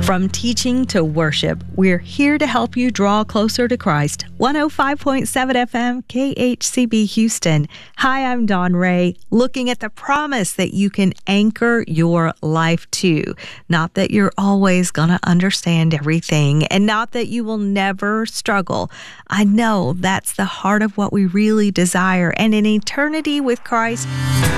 From teaching to worship, we're here to help you draw closer to Christ. 105.7 FM, KHCB Houston. Hi, I'm Dawn Ray, looking at the promise that you can anchor your life to. Not that you're always going to understand everything, and not that you will never struggle. I know that's the heart of what we really desire, and an eternity with Christ